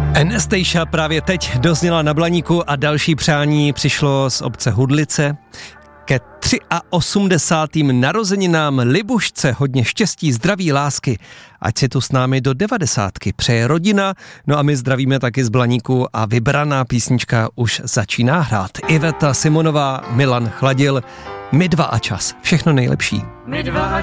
Anastasia právě teď dozněla na Blaníku a další přání přišlo z obce Hudlice. Ke 83. narozeninám Libušce hodně štěstí, zdraví, lásky. Ať si tu s námi do 90. přeje rodina. No a my zdravíme taky z Blaníku a vybraná písnička už začíná hrát. Iveta Simonová, Milan Chladil, My dva a čas. Všechno nejlepší.